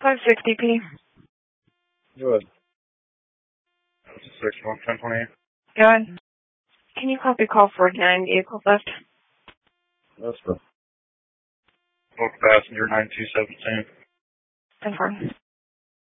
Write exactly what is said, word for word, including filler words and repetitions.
five sixty P. Good. six one ten twenty-eight. Good. Can you copy call for nine vehicle theft? That's good. Book passenger nine two seven two. Confirm.